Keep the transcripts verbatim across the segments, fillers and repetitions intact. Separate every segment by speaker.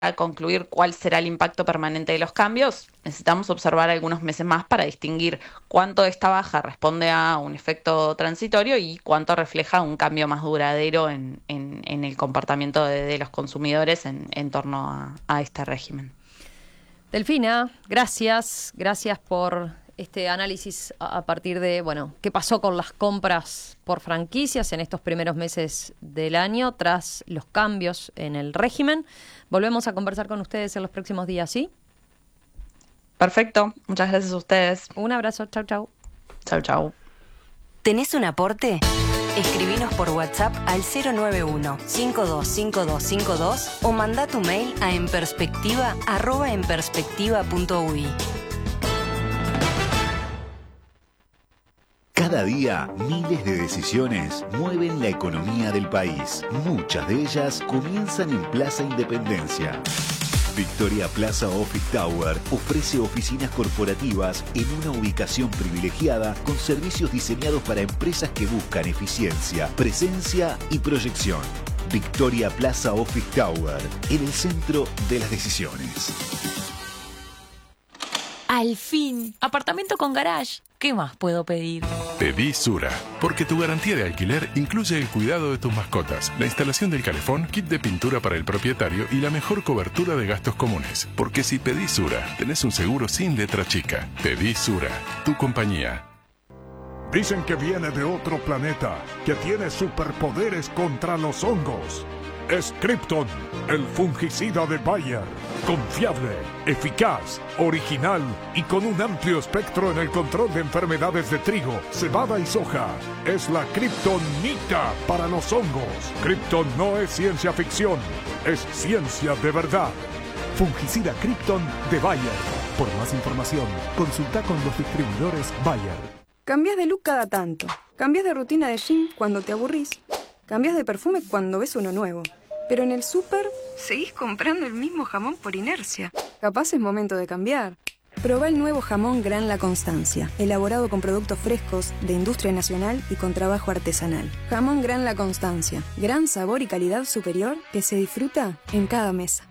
Speaker 1: concluir cuál será el impacto permanente de los cambios, necesitamos observar algunos meses más para distinguir cuánto esta baja responde a un efecto transitorio y cuánto refleja un cambio más duradero en, en, en el comportamiento de, de los consumidores en, en torno a, a este régimen.
Speaker 2: Delfina, gracias, gracias por este análisis a partir de, bueno, qué pasó con las compras por franquicias en estos primeros meses del año tras los cambios en el régimen. Volvemos a conversar con ustedes en los próximos días, ¿sí?
Speaker 1: Perfecto, muchas gracias a ustedes.
Speaker 2: Un abrazo, chau, chau.
Speaker 1: Chau, chau.
Speaker 3: ¿Tenés un aporte? Escribinos por WhatsApp al cero nueve uno, cinco dos cinco dos cinco dos o mandá tu mail a enperspectiva arroba enperspectiva punto uy.
Speaker 4: Cada día, miles de decisiones mueven la economía del país. Muchas de ellas comienzan en Plaza Independencia. Victoria Plaza Office Tower ofrece oficinas corporativas en una ubicación privilegiada con servicios diseñados para empresas que buscan eficiencia, presencia y proyección. Victoria Plaza Office Tower, en el centro de las decisiones.
Speaker 5: Al fin, apartamento con garage. ¿Qué más puedo pedir?
Speaker 6: Pedí Sura, porque tu garantía de alquiler incluye el cuidado de tus mascotas, la instalación del calefón, kit de pintura para el propietario y la mejor cobertura de gastos comunes. Porque si pedís Sura, tenés un seguro sin letra chica. Pedí Sura, tu compañía.
Speaker 7: Dicen que viene de otro planeta, que tiene superpoderes contra los hongos. Es Krypton, el fungicida de Bayer. Confiable, eficaz, original y con un amplio espectro en el control de enfermedades de trigo, cebada y soja. Es la Kryptonita para los hongos. Krypton no es ciencia ficción, es ciencia de verdad. Fungicida Krypton de Bayer. Por más información, consulta con los distribuidores Bayer.
Speaker 8: Cambias de look cada tanto. Cambias de rutina de gym cuando te aburrís. Cambias de perfume cuando ves uno nuevo. Pero en el súper seguís comprando el mismo jamón por inercia. Capaz es momento de cambiar. Probá el nuevo jamón Gran La Constancia, elaborado con productos frescos, de industria nacional y con trabajo artesanal. Jamón Gran La Constancia, gran sabor y calidad superior que se disfruta en cada mesa.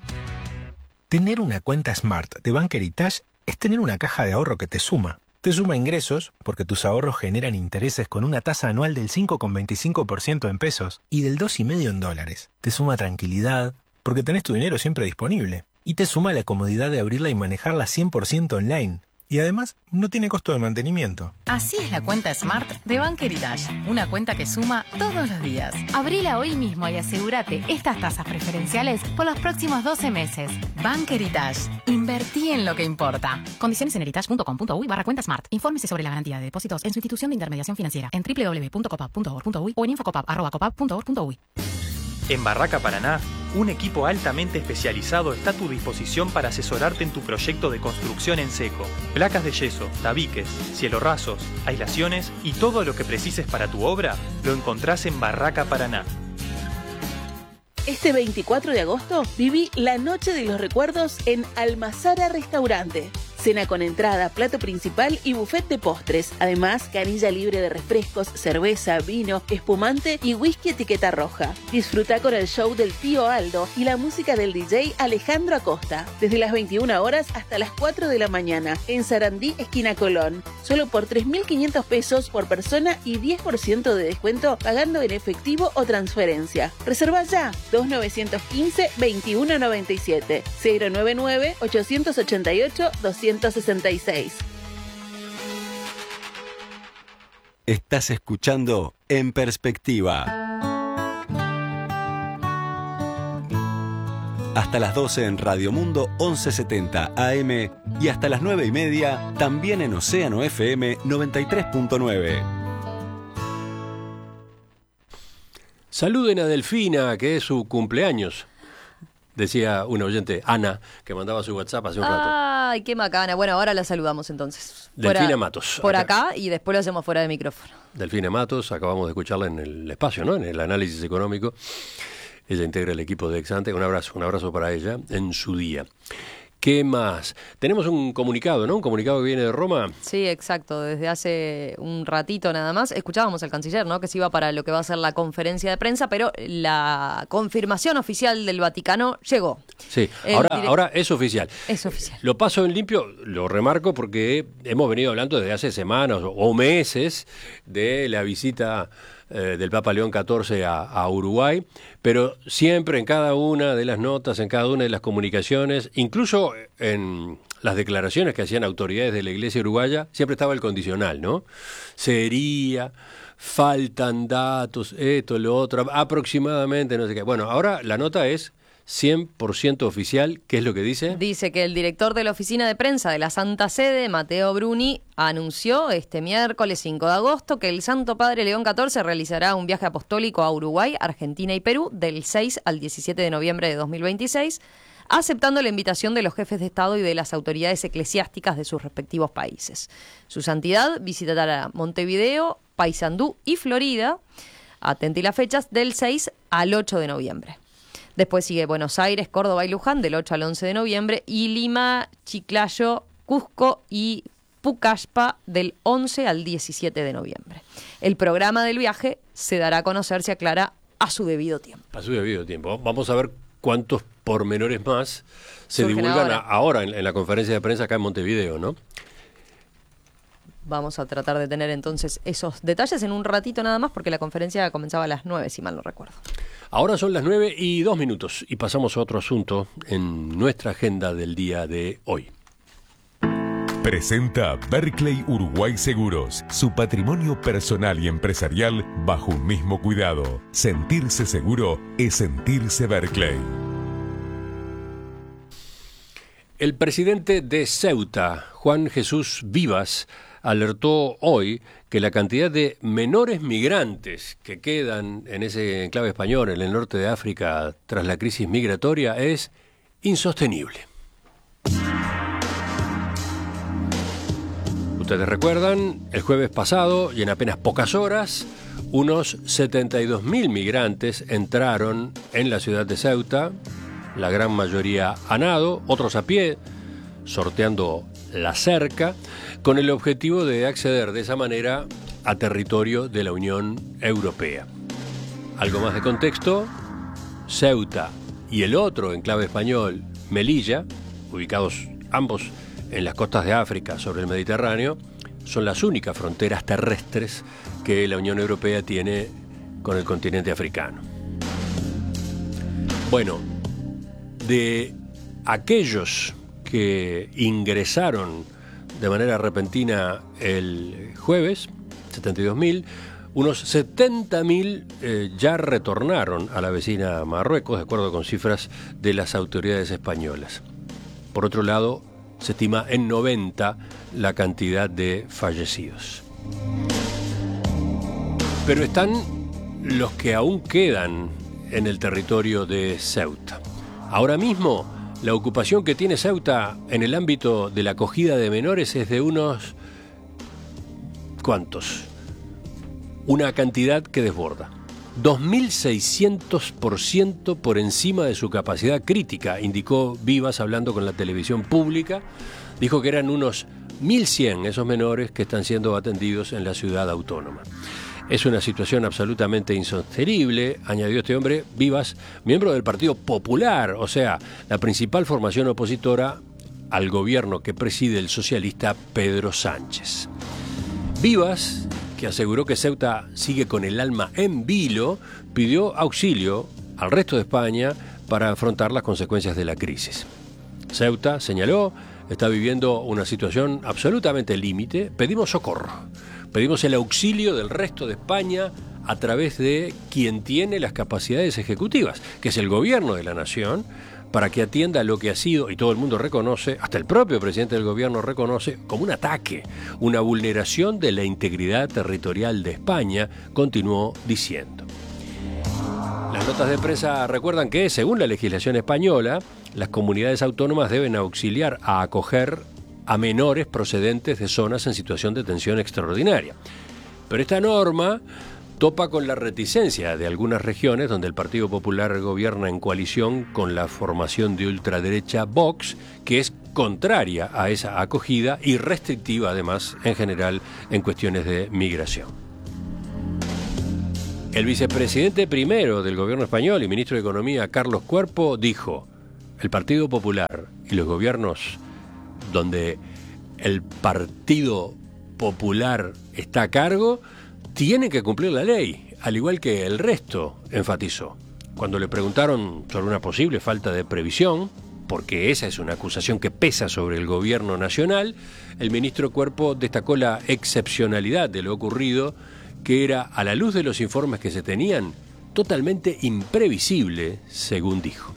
Speaker 9: Tener una cuenta Smart de Bank Heritage es tener una caja de ahorro que te suma. Te suma ingresos, porque tus ahorros generan intereses con una tasa anual del cinco coma veinticinco por ciento en pesos y del dos coma cinco por ciento en dólares. Te suma tranquilidad, porque tenés tu dinero siempre disponible. Y te suma la comodidad de abrirla y manejarla cien por ciento online. Y además, no tiene costo de mantenimiento.
Speaker 5: Así es la cuenta Smart de Bank Heritage. Una cuenta que suma todos los días. Abrila hoy mismo y asegúrate estas tasas preferenciales por los próximos doce meses. Bank Heritage. Invertí en lo que importa. Condiciones en heritage punto com punto uy barra cuenta Smart. Infórmese sobre la garantía de depósitos en su institución de intermediación financiera en doble u doble u doble u punto copap punto org punto uy o en infocopap arroba copap punto org punto uy.
Speaker 10: En Barraca Paraná, un equipo altamente especializado está a tu disposición para asesorarte en tu proyecto de construcción en seco. Placas de yeso, tabiques, cielorrasos, aislaciones y todo lo que precises para tu obra lo encontrás en Barraca Paraná.
Speaker 11: Este veinticuatro de agosto viví la Noche de los Recuerdos en Almazara Restaurante. Cena con entrada, plato principal y buffet de postres. Además, canilla libre de refrescos, cerveza, vino, espumante y whisky etiqueta roja. Disfruta con el show del tío Aldo y la música del D J Alejandro Acosta. Desde las veintiuna horas hasta las cuatro de la mañana. En Sarandí, esquina Colón. Solo por tres mil quinientos pesos por persona y diez por ciento de descuento pagando en efectivo o transferencia. Reserva ya. dos nueve uno cinco, veintiuno noventa y siete. cero nueve nueve, ochocientos ochenta y ocho, doscientos sesenta y seis.
Speaker 12: Estás escuchando En Perspectiva. Hasta las doce en Radio Mundo once setenta A M y hasta las nueve y media también en Océano F M noventa y tres punto nueve.
Speaker 13: Saluden a Delfina, que es su cumpleaños. Decía una oyente, Ana, que mandaba su WhatsApp hace un rato.
Speaker 2: Ay, qué macana. Bueno, ahora la saludamos entonces.
Speaker 13: Delfina
Speaker 2: Fuera-
Speaker 13: Matos.
Speaker 2: Por
Speaker 13: Acá.
Speaker 2: acá y después lo hacemos fuera de micrófono.
Speaker 13: Delfina Matos, acabamos de escucharla en el espacio, ¿no? En el análisis económico. Ella integra el equipo de Exante. Un abrazo, un abrazo para ella en su día. ¿Qué más? Tenemos un comunicado, ¿no? Un comunicado que viene de Roma.
Speaker 2: Sí, exacto. Desde hace un ratito nada más escuchábamos al canciller, ¿no? Que se iba para lo que va a ser la conferencia de prensa, pero la confirmación oficial del Vaticano llegó.
Speaker 13: Sí, ahora, direct... ahora es oficial.
Speaker 2: Es oficial.
Speaker 13: Lo paso en limpio, lo remarco porque hemos venido hablando desde hace semanas o meses de la visita eh, del Papa León catorce a, a Uruguay, pero siempre en cada una de las notas, en cada una de las comunicaciones, incluso en las declaraciones que hacían autoridades de la Iglesia uruguaya, siempre estaba el condicional, ¿no? Sería, faltan datos, esto, lo otro, aproximadamente, no sé qué. Bueno, ahora la nota es cien por ciento oficial. ¿Qué es lo que dice?
Speaker 2: Dice que el director de la oficina de prensa de la Santa Sede, Matteo Bruni, anunció este miércoles cinco de agosto que el Santo Padre León catorce realizará un viaje apostólico a Uruguay, Argentina y Perú del seis al diecisiete de noviembre de dos mil veintiséis, aceptando la invitación de los jefes de Estado y de las autoridades eclesiásticas de sus respectivos países. Su santidad visitará Montevideo, Paysandú y Florida, atenti las fechas, del seis al ocho de noviembre. Después sigue Buenos Aires, Córdoba y Luján del ocho al once de noviembre y Lima, Chiclayo, Cusco y Pucallpa del once al diecisiete de noviembre. El programa del viaje se dará a conocer, se aclara, a su debido tiempo.
Speaker 13: A su debido tiempo. Vamos a ver cuántos pormenores más se
Speaker 2: Surgen
Speaker 13: divulgan
Speaker 2: ahora,
Speaker 13: a, ahora en, en la conferencia de prensa acá en Montevideo, ¿no?
Speaker 2: Vamos a tratar de tener entonces esos detalles en un ratito nada más, porque la conferencia comenzaba a las nueve, si mal no recuerdo.
Speaker 13: Ahora son las nueve y dos minutos y pasamos a otro asunto en nuestra agenda del día de hoy.
Speaker 7: Presenta Berkeley Uruguay Seguros, su patrimonio personal y empresarial bajo un mismo cuidado. Sentirse seguro es sentirse Berkeley.
Speaker 13: El presidente de Ceuta, Juan Jesús Vivas, alertó hoy que la cantidad de menores migrantes que quedan en ese enclave español en el norte de África tras la crisis migratoria es insostenible. Ustedes recuerdan, el jueves pasado y en apenas pocas horas, unos setenta y dos mil migrantes entraron en la ciudad de Ceuta, la gran mayoría a nado, otros a pie, sorteando la cerca, con el objetivo de acceder de esa manera a territorio de la Unión Europea. Algo más de contexto: Ceuta y el otro enclave español, Melilla, ubicados ambos en las costas de África sobre el Mediterráneo, son las únicas fronteras terrestres que la Unión Europea tiene con el continente africano. Bueno, de aquellos que ingresaron de manera repentina el jueves, setenta y dos mil, unos setenta mil eh, ya retornaron a la vecina Marruecos, de acuerdo con cifras de las autoridades españolas. Por otro lado, se estima en noventa la cantidad de fallecidos. Pero están los que aún quedan en el territorio de Ceuta. Ahora mismo, la ocupación que tiene Ceuta en el ámbito de la acogida de menores es de unos... ¿cuántos? Una cantidad que desborda. dos mil seiscientos por ciento por encima de su capacidad crítica, indicó Vivas hablando con la televisión pública. Dijo que eran unos mil cien esos menores que están siendo atendidos en la ciudad autónoma. Es una situación absolutamente insostenible, añadió este hombre, Vivas, miembro del Partido Popular, o sea, la principal formación opositora al gobierno que preside el socialista Pedro Sánchez. Vivas, que aseguró que Ceuta sigue con el alma en vilo, pidió auxilio al resto de España para afrontar las consecuencias de la crisis. Ceuta, señaló, está viviendo una situación absolutamente límite. Pedimos socorro. Pedimos el auxilio del resto de España a través de quien tiene las capacidades ejecutivas, que es el gobierno de la nación, para que atienda lo que ha sido, y todo el mundo reconoce, hasta el propio presidente del gobierno reconoce, como un ataque, una vulneración de la integridad territorial de España, continuó diciendo. Las notas de prensa recuerdan que, según la legislación española, las comunidades autónomas deben auxiliar a acoger a menores procedentes de zonas en situación de tensión extraordinaria. Pero esta norma topa con la reticencia de algunas regiones donde el Partido Popular gobierna en coalición con la formación de ultraderecha Vox, que es contraria a esa acogida y restrictiva además en general en cuestiones de migración. El vicepresidente primero del gobierno español y ministro de Economía, Carlos Cuerpo, dijo: el Partido Popular y los gobiernos donde el Partido Popular está a cargo tienen que cumplir la ley, al igual que el resto, enfatizó. Cuando le preguntaron sobre una posible falta de previsión, porque esa es una acusación que pesa sobre el gobierno nacional, el ministro Cuerpo destacó la excepcionalidad de lo ocurrido, que era, a la luz de los informes que se tenían, totalmente imprevisible, según dijo.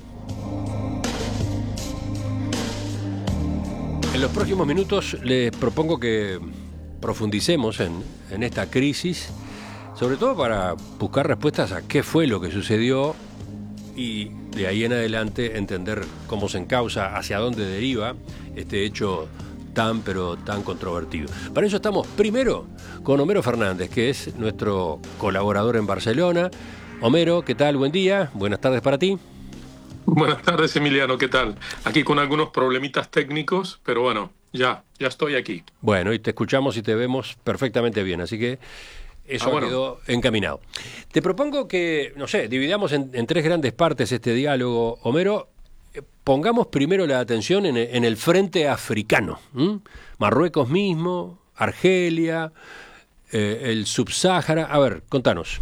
Speaker 13: En los próximos minutos les propongo que profundicemos en, en esta crisis, sobre todo para buscar respuestas a qué fue lo que sucedió y de ahí en adelante entender cómo se encausa, hacia dónde deriva este hecho tan pero tan controvertido. Para eso estamos primero con Homero Fernández, que es nuestro colaborador en Barcelona. Homero, ¿qué tal? Buen día, buenas tardes para ti.
Speaker 14: Buenas tardes, Emiliano, ¿qué tal? Aquí con algunos problemitas técnicos, pero bueno, ya, ya estoy aquí.
Speaker 13: Bueno, y te escuchamos y te vemos perfectamente bien, así que eso ah, bueno. quedó encaminado. Te propongo que, no sé, dividamos en, en tres grandes partes este diálogo, Homero. Pongamos primero la atención en, en el frente africano. ¿Mm? Marruecos mismo, Argelia, eh, el Subsáhara. A ver, contanos.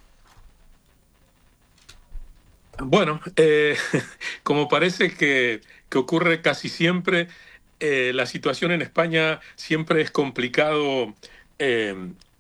Speaker 14: Bueno, eh, como parece que, que ocurre casi siempre, eh, la situación en España siempre es complicado eh,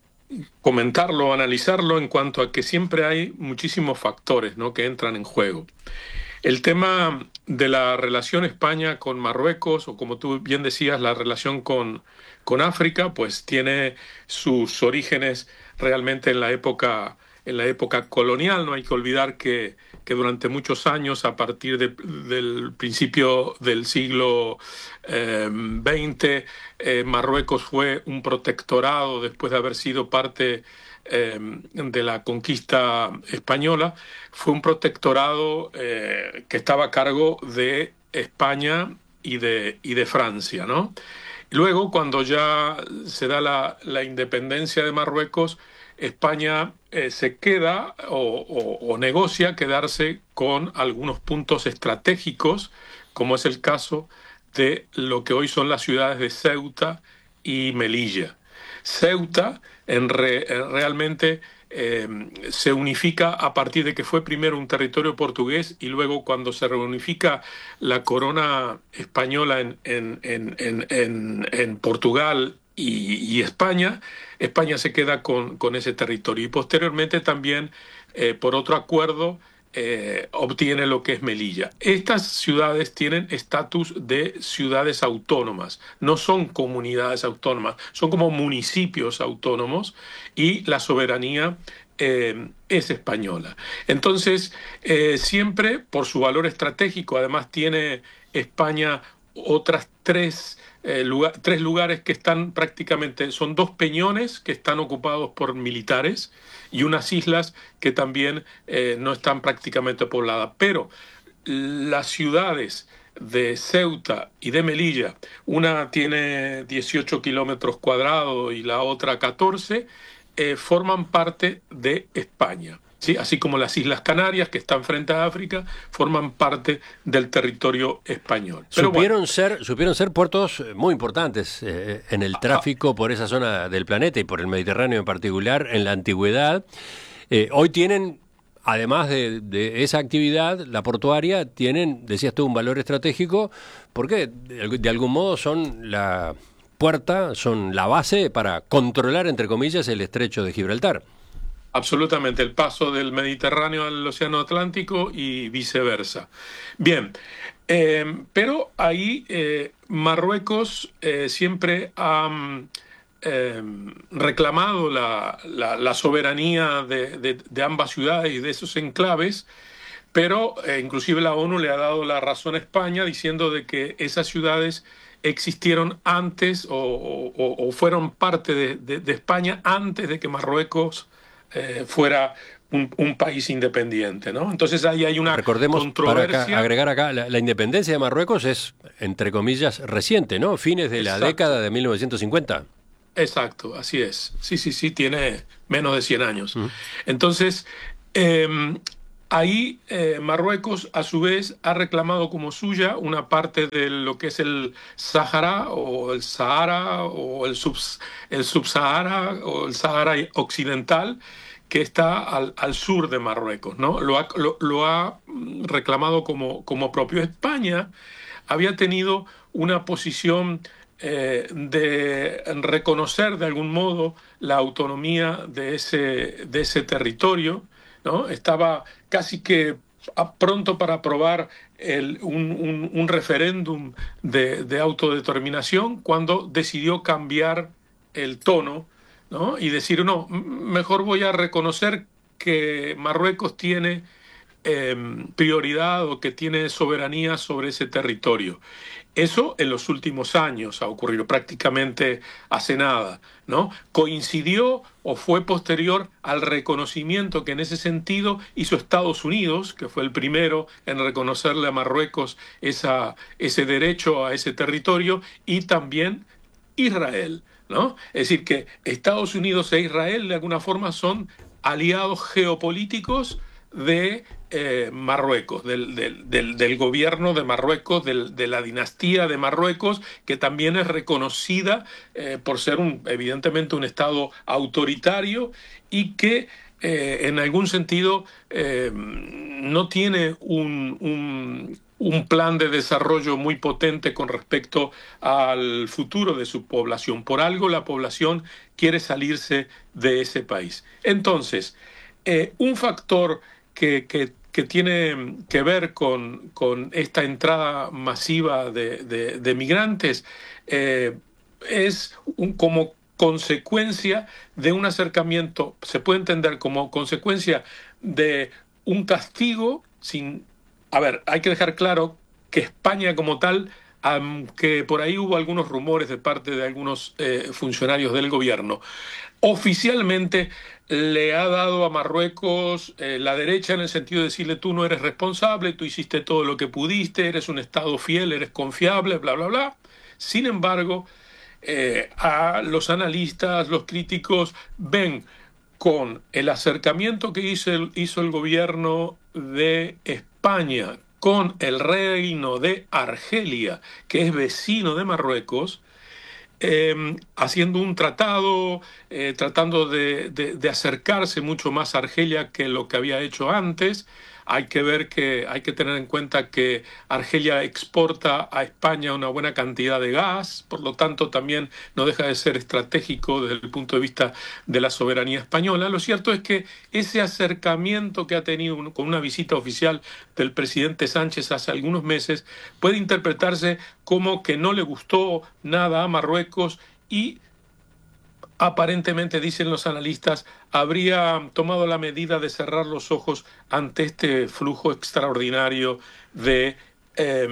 Speaker 14: comentarlo, analizarlo, en cuanto a que siempre hay muchísimos factores, ¿no?, que entran en juego. El tema de la relación España con Marruecos, o como tú bien decías, la relación con, con África, pues tiene sus orígenes realmente en la época, en la época colonial. No hay que olvidar que que durante muchos años, a partir de, del principio del siglo eh, veinte, eh, Marruecos fue un protectorado después de haber sido parte eh, de la conquista española. Fue un protectorado eh, que estaba a cargo de España y de, y de Francia, ¿no? Luego, cuando ya se da la, la independencia de Marruecos, España eh, se queda o, o, o negocia quedarse con algunos puntos estratégicos, como es el caso de lo que hoy son las ciudades de Ceuta y Melilla. Ceuta en re, en realmente eh, se unifica a partir de que fue primero un territorio portugués, y luego, cuando se reunifica la corona española en, en, en, en, en, en Portugal Y, y España, España se queda con, con ese territorio. Y posteriormente también, eh, por otro acuerdo, eh, obtiene lo que es Melilla. Estas ciudades tienen estatus de ciudades autónomas, no son comunidades autónomas, son como municipios autónomos, y la soberanía eh, es española. Entonces, eh, siempre, por su valor estratégico, además tiene España otras tres Eh, lugar, tres lugares que están prácticamente, son dos peñones que están ocupados por militares y unas islas que también eh, no están prácticamente pobladas. Pero las ciudades de Ceuta y de Melilla, una tiene dieciocho kilómetros cuadrados y la otra catorce, eh, forman parte de España. ¿Sí? Así como las Islas Canarias, que están frente a África, forman parte del territorio español. Pero
Speaker 13: supieron,
Speaker 14: bueno,
Speaker 13: ser, supieron ser puertos muy importantes eh, en el tráfico por esa zona del planeta y por el Mediterráneo en particular en la antigüedad. Eh, hoy tienen, además de, de esa actividad, la portuaria, tienen, decías tú, un valor estratégico, porque de, de algún modo son la puerta, son la base para controlar, entre comillas, el estrecho de Gibraltar.
Speaker 14: Absolutamente, el paso del Mediterráneo al Océano Atlántico y viceversa. Bien, eh, pero ahí eh, Marruecos eh, siempre ha eh, reclamado la, la, la soberanía de, de, de ambas ciudades y de esos enclaves, pero eh, inclusive la ONU le ha dado la razón a España, diciendo de que esas ciudades existieron antes o, o, o fueron parte de, de, de España antes de que Marruecos eh, fuera un, un país independiente, ¿no? Entonces ahí hay una
Speaker 13: Recordemos,
Speaker 14: controversia.
Speaker 13: para acá, agregar acá, la, la independencia de Marruecos es, entre comillas, reciente, ¿no? Fines de
Speaker 14: Exacto.
Speaker 13: la década de mil novecientos cincuenta.
Speaker 14: Exacto, así es. Sí, sí, sí, tiene menos de cien años. Mm. Entonces, eh, ahí eh, Marruecos, a su vez, ha reclamado como suya una parte de lo que es el Sahara o el Sahara o el, sub, el Subsahara o el Sahara occidental, que está al, al sur de Marruecos, ¿no? Lo ha, lo, lo ha reclamado como, como propio. España había tenido una posición eh, de reconocer de algún modo la autonomía de ese, de ese territorio, ¿no? Estaba casi que pronto para aprobar el, un, un, un referéndum de, de autodeterminación cuando decidió cambiar el tono, ¿no? Y decir, no, mejor voy a reconocer que Marruecos tiene eh, prioridad o que tiene soberanía sobre ese territorio. Eso en los últimos años ha ocurrido, prácticamente hace nada, ¿no? Coincidió o fue posterior al reconocimiento que en ese sentido hizo Estados Unidos, que fue el primero en reconocerle a Marruecos esa, ese derecho a ese territorio, y también Israel, ¿no? Es decir, que Estados Unidos e Israel de alguna forma son aliados geopolíticos de eh, Marruecos, del, del, del, del gobierno de Marruecos, del, de la dinastía de Marruecos, que también es reconocida eh, por ser un, evidentemente un Estado autoritario y que eh, en algún sentido eh, no tiene un, un, un plan de desarrollo muy potente con respecto al futuro de su población. Por algo la población quiere salirse de ese país. Entonces, eh, un factor que, que, que tiene que ver con, con esta entrada masiva de, de, de migrantes eh, es un, como consecuencia de un acercamiento, se puede entender como consecuencia de un castigo sin... A ver, hay que dejar claro que España como tal, aunque por ahí hubo algunos rumores de parte de algunos eh, funcionarios del gobierno, oficialmente le ha dado a Marruecos eh, la derecha en el sentido de decirle tú no eres responsable, tú hiciste todo lo que pudiste, eres un Estado fiel, eres confiable, bla, bla, bla. Sin embargo, eh, a los analistas, los críticos ven con el acercamiento que hizo el, hizo el gobierno de España con el reino de Argelia, que es vecino de Marruecos, Eh, haciendo un tratado, eh, tratando de, de, de acercarse mucho más a Argelia que lo que había hecho antes. Hay que ver que hay que tener en cuenta que Argelia exporta a España una buena cantidad de gas, por lo tanto también no deja de ser estratégico desde el punto de vista de la soberanía española. Lo cierto es que ese acercamiento que ha tenido con una visita oficial del presidente Sánchez hace algunos meses puede interpretarse como que no le gustó nada a Marruecos y aparentemente, dicen los analistas, habría tomado la medida de cerrar los ojos ante este flujo extraordinario de, eh,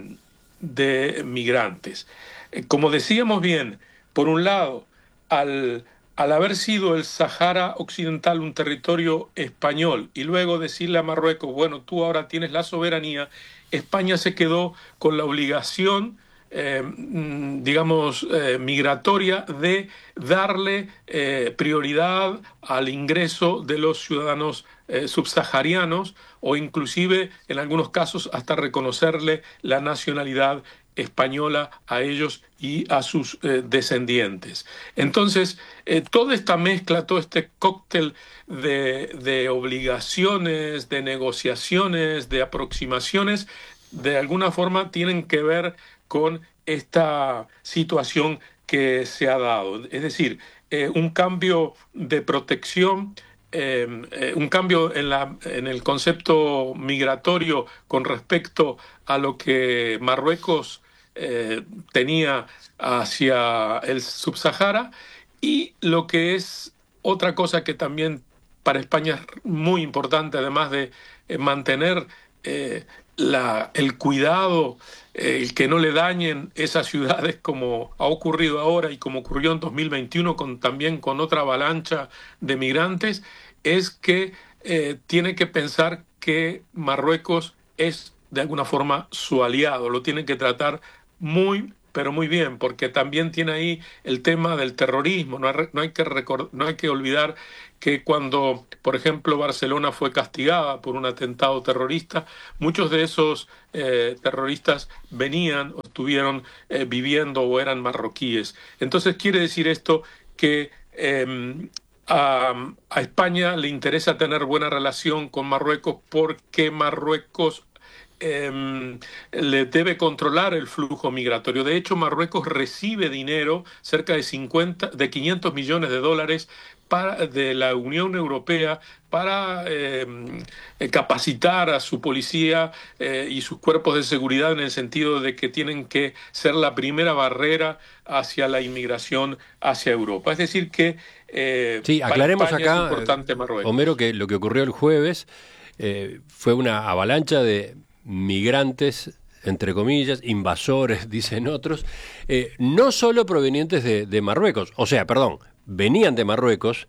Speaker 14: de migrantes. Como decíamos bien, por un lado, al, al haber sido el Sahara Occidental un territorio español y luego decirle a Marruecos, bueno, tú ahora tienes la soberanía, España se quedó con la obligación Eh, digamos, eh, migratoria de darle eh, prioridad al ingreso de los ciudadanos eh, subsaharianos o inclusive, en algunos casos, hasta reconocerle la nacionalidad española a ellos y a sus eh, descendientes. Entonces, eh, toda esta mezcla, todo este cóctel de, de obligaciones, de negociaciones, de aproximaciones, de alguna forma tienen que ver con esta situación que se ha dado. Es decir, eh, un cambio de protección, eh, eh, un cambio en, la, en el concepto migratorio con respecto a lo que Marruecos eh, tenía hacia el Subsahara, y lo que es otra cosa que también para España es muy importante, además de eh, mantener eh, La, el cuidado, eh, el que no le dañen esas ciudades como ha ocurrido ahora y como ocurrió en dos mil veintiuno con, también con otra avalancha de migrantes, es que eh, tiene que pensar que Marruecos es de alguna forma su aliado, lo tiene que tratar muy, pero muy bien, porque también tiene ahí el tema del terrorismo. No hay, no hay que record, no hay que olvidar que cuando, por ejemplo, Barcelona fue castigada por un atentado terrorista, muchos de esos eh, terroristas venían o estuvieron eh, viviendo o eran marroquíes. Entonces quiere decir esto que eh, a, a España le interesa tener buena relación con Marruecos porque Marruecos Eh, le debe controlar el flujo migratorio. De hecho, Marruecos recibe dinero, cerca de cincuenta, de quinientos millones de dólares para, de la Unión Europea para eh, capacitar a su policía eh, y sus cuerpos de seguridad, en el sentido de que tienen que ser la primera barrera hacia la inmigración hacia Europa. Es decir que eh,
Speaker 13: sí, aclaremos
Speaker 14: para España
Speaker 13: acá,
Speaker 14: es importante Marruecos.
Speaker 13: Homero, que lo que ocurrió el jueves eh, fue una avalancha de migrantes, entre comillas, invasores, dicen otros, eh, no solo provenientes de, de Marruecos, o sea, perdón, venían de Marruecos,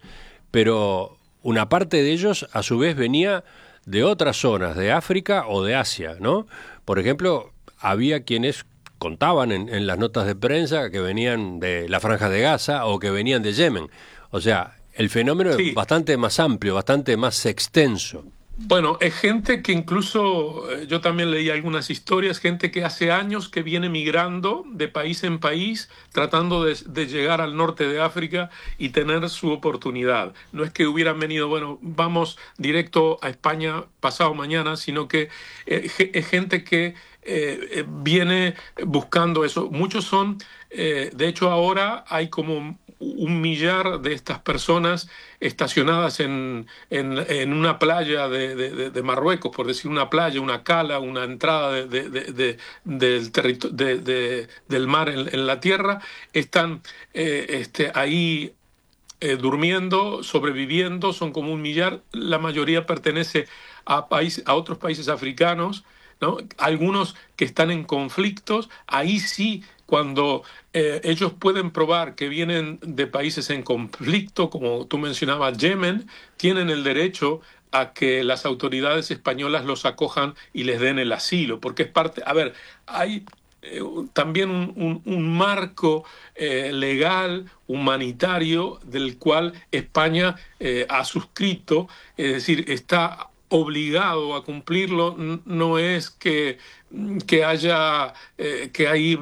Speaker 13: pero una parte de ellos a su vez venía de otras zonas, de África o de Asia, ¿no? Por ejemplo, había quienes contaban en, en las notas de prensa que venían de la Franja de Gaza o que venían de Yemen. O sea, el fenómeno sí. es bastante más amplio, bastante más extenso.
Speaker 14: Bueno, es gente que incluso, eh, yo también leí algunas historias, gente que hace años que viene migrando de país en país, tratando de, de llegar al norte de África y tener su oportunidad. No es que hubieran venido, bueno, vamos directo a España pasado mañana, sino que eh, es gente que eh, viene buscando eso. Muchos son, eh, de hecho ahora hay como un millar de estas personas estacionadas en, en, en una playa de, de, de Marruecos, por decir una playa, una cala, una entrada de, de, de, de, del, territo- de, de, del mar en, en la tierra, están eh, este, ahí eh, durmiendo, sobreviviendo, son como un millar. La mayoría pertenece a, país, a otros países africanos, ¿no? Algunos que están en conflictos, ahí sí, cuando eh, ellos pueden probar que vienen de países en conflicto, como tú mencionabas, Yemen, tienen el derecho a que las autoridades españolas los acojan y les den el asilo, porque es parte, a ver, hay eh, también un, un, un marco eh, legal, humanitario, del cual España eh, ha suscrito, es decir, está obligado a cumplirlo. No es que, que haya eh, que ahí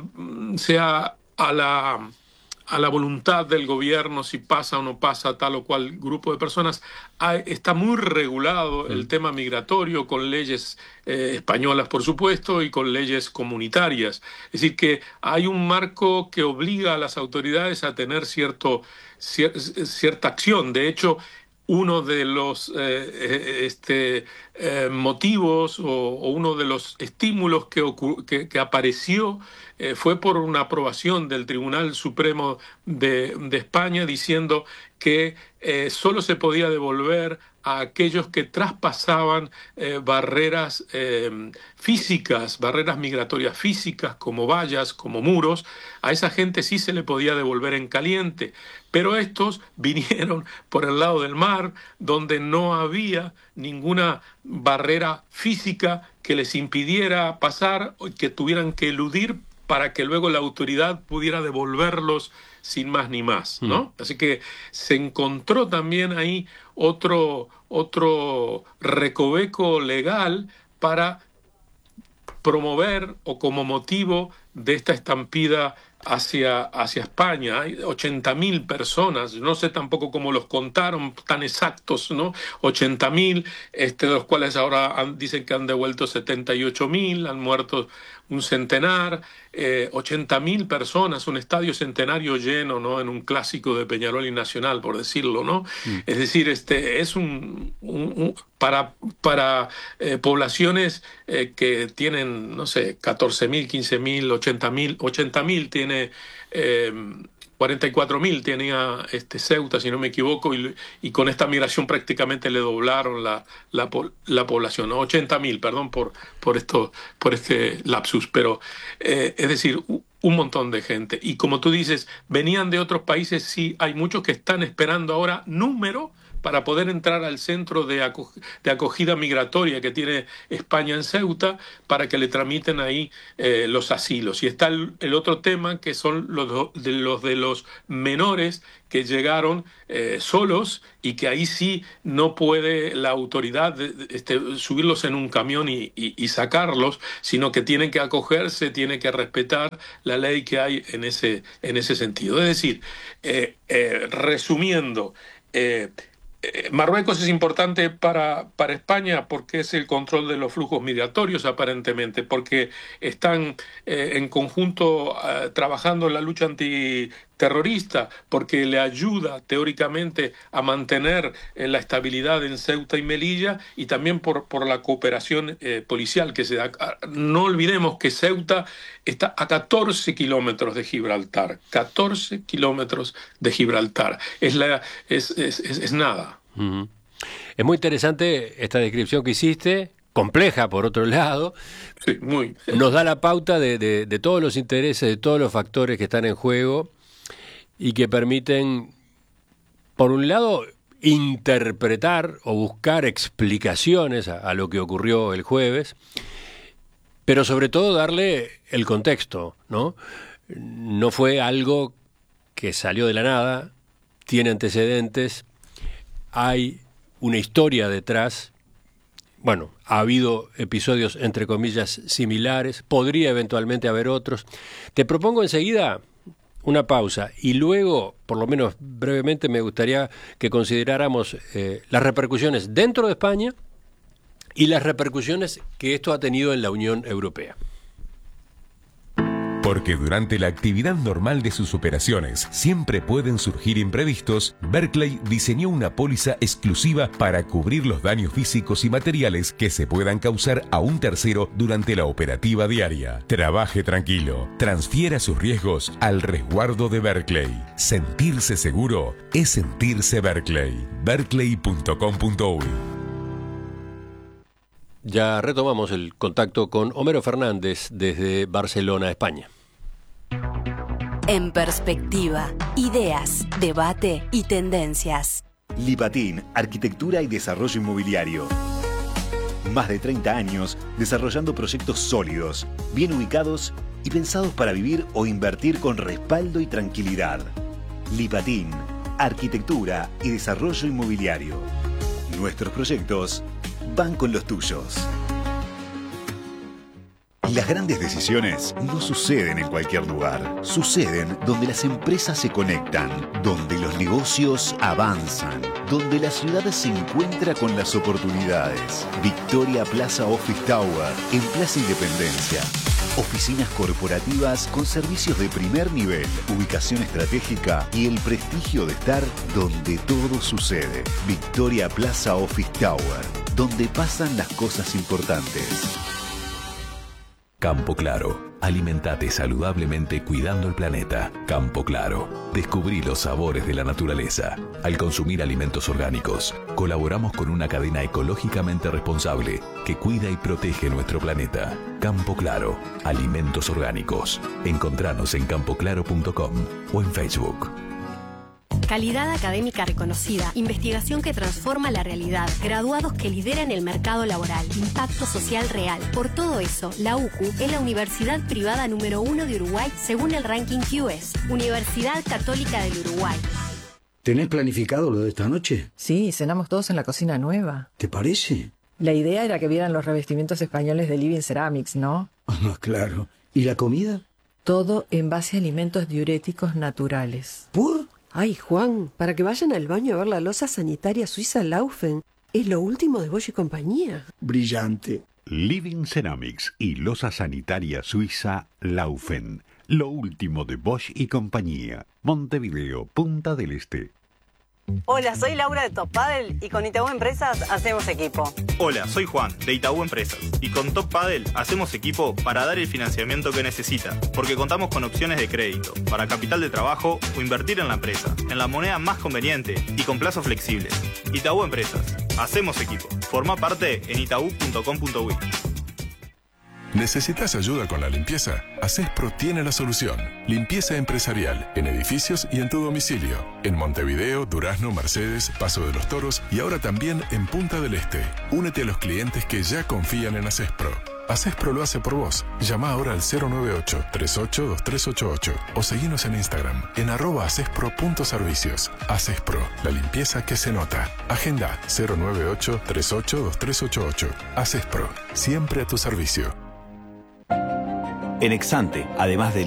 Speaker 14: sea a la a la voluntad del gobierno si pasa o no pasa tal o cual grupo de personas. Hay, está muy regulado el tema migratorio, con leyes eh, españolas, por supuesto, y con leyes comunitarias. Es decir, que hay un marco que obliga a las autoridades a tener cierto, cier, cierta acción. De hecho, uno de los eh, este, eh, motivos o, o uno de los estímulos que, que, que apareció eh, fue por una aprobación del Tribunal Supremo de, de España, diciendo que eh, solo se podía devolver a aquellos que traspasaban eh, barreras eh, físicas, barreras migratorias físicas, como vallas, como muros. A esa gente sí se le podía devolver en caliente, pero estos vinieron por el lado del mar, donde no había ninguna barrera física que les impidiera pasar, que tuvieran que eludir para que luego la autoridad pudiera devolverlos sin más ni más, ¿no? Mm. Así que se encontró también ahí otro, otro recoveco legal para promover o como motivo de esta estampida hacia, hacia España. Hay ochenta mil personas, no sé tampoco cómo los contaron tan exactos, ¿no? ochenta mil, este, de los cuales ahora han, dicen que han devuelto setenta y ocho mil, han muerto un centenar, eh, ochenta mil personas, un estadio centenario lleno, ¿no? En un clásico de Peñarol y Nacional, por decirlo, ¿no? Mm. Es decir, este es un, un, un para, para eh, poblaciones eh, que tienen, no sé, catorce mil, quince mil, ochenta mil, ochenta mil tiene eh, cuarenta y cuatro mil tenía este Ceuta, si no me equivoco, y, y con esta migración prácticamente le doblaron la, la, la población, ¿no? ochenta mil, perdón por, por, esto, por este lapsus, pero eh, es decir, un montón de gente. Y como tú dices, venían de otros países, sí, hay muchos que están esperando ahora número para poder entrar al centro de, aco- de acogida migratoria que tiene España en Ceuta, para que le tramiten ahí eh, los asilos. Y está el, el otro tema, que son los de los, de los menores que llegaron eh, solos, y que ahí sí no puede la autoridad este, subirlos en un camión y, y, y sacarlos, sino que tienen que acogerse, tienen que respetar la ley que hay en ese, en ese sentido. Es decir, eh, eh, resumiendo, eh, eh, Marruecos es importante para, para España porque es el control de los flujos migratorios, aparentemente, porque están eh, en conjunto eh, trabajando en la lucha antiterrorista, porque le ayuda teóricamente a mantener eh, la estabilidad en Ceuta y Melilla, y también por, por la cooperación eh, policial que se da. No olvidemos que Ceuta está a catorce kilómetros de Gibraltar, catorce kilómetros de Gibraltar. Es, la, es, es, es, es nada.
Speaker 13: Uh-huh. Es muy interesante esta descripción que hiciste, compleja por otro lado.
Speaker 14: Sí, muy.
Speaker 13: Nos da la pauta de, de, de todos los intereses, de todos los factores que están en juego y que permiten, por un lado, interpretar o buscar explicaciones a, a lo que ocurrió el jueves, pero sobre todo darle el contexto, ¿no? No fue algo que salió de la nada, tiene antecedentes, hay una historia detrás. Bueno, ha habido episodios, entre comillas, similares, podría eventualmente haber otros. Te propongo enseguida una pausa y luego, por lo menos brevemente, me gustaría que consideráramos eh, las repercusiones dentro de España y las repercusiones que esto ha tenido en la Unión Europea.
Speaker 15: Porque durante la actividad normal de sus operaciones siempre pueden surgir imprevistos, Berkeley diseñó una póliza exclusiva para cubrir los daños físicos y materiales que se puedan causar a un tercero durante la operativa diaria. Trabaje tranquilo, transfiera sus riesgos al resguardo de Berkeley. Sentirse seguro es sentirse Berkeley. berkeley punto com punto uy.
Speaker 13: Ya retomamos el contacto con Homero Fernández desde Barcelona, España.
Speaker 3: En perspectiva, ideas, debate y tendencias.
Speaker 4: Lipatín, Arquitectura y Desarrollo Inmobiliario. Más de treinta años desarrollando proyectos sólidos, bien ubicados y pensados para vivir o invertir con respaldo y tranquilidad. Lipatín, Arquitectura y Desarrollo Inmobiliario. Nuestros proyectos van con los tuyos. Las grandes decisiones no suceden en cualquier lugar. Suceden donde las empresas se conectan, donde los negocios avanzan, donde la ciudad se encuentra con las oportunidades. Victoria Plaza Office Tower, en Plaza Independencia. Oficinas corporativas con servicios de primer nivel, ubicación estratégica y el prestigio de estar donde todo sucede. Victoria Plaza Office Tower, donde pasan las cosas importantes.
Speaker 12: Campo Claro. Alimentate saludablemente cuidando el planeta. Campo Claro. Descubrí los sabores de la naturaleza. Al consumir alimentos orgánicos, colaboramos con una cadena ecológicamente responsable que cuida y protege nuestro planeta. Campo Claro. Alimentos orgánicos. Encontranos en campo claro punto com o en Facebook.
Speaker 16: Calidad académica reconocida, investigación que transforma la realidad, graduados que lideran el mercado laboral, impacto social real. Por todo eso, la U C U es la universidad privada número uno de Uruguay según el ranking Q S, Universidad Católica del Uruguay.
Speaker 17: ¿Tenés planificado lo de esta noche?
Speaker 18: Sí, cenamos todos en la cocina nueva.
Speaker 17: ¿Te parece?
Speaker 18: La idea era que vieran los revestimientos españoles de Living Ceramics, ¿no?
Speaker 17: Ah, claro. ¿Y la comida?
Speaker 18: Todo en base a alimentos diuréticos naturales.
Speaker 17: ¿Por?
Speaker 19: Ay, Juan, para que vayan al baño a ver la loza sanitaria suiza Laufen. Es lo último de Bosch y compañía.
Speaker 17: Brillante.
Speaker 4: Living Ceramics y loza sanitaria suiza Laufen. Lo último de Bosch y compañía. Montevideo, Punta del Este.
Speaker 20: Hola, soy Laura de Top Paddle y con Itaú Empresas hacemos equipo.
Speaker 21: Hola, soy Juan de Itaú Empresas y con Top Paddle hacemos equipo para dar el financiamiento que necesita, porque contamos con opciones de crédito para capital de trabajo o invertir en la empresa, en la moneda más conveniente y con plazos flexibles. Itaú Empresas, hacemos equipo. Forma parte en itaú punto com punto uy.
Speaker 6: ¿Necesitas ayuda con la limpieza? Acespro tiene la solución. Limpieza empresarial en edificios y en tu domicilio. En Montevideo, Durazno, Mercedes, Paso de los Toros y ahora también en Punta del Este. Únete a los clientes que ya confían en Acespro. Acespro lo hace por vos. Llama ahora al cero nueve ocho, tres ocho dos tres ocho ocho o seguinos en Instagram en arroba acespro.servicios. Acespro, la limpieza que se nota. Agenda cero nueve ocho, tres ocho dos tres ocho ocho. Acespro, siempre a tu servicio.
Speaker 1: En Exante, además del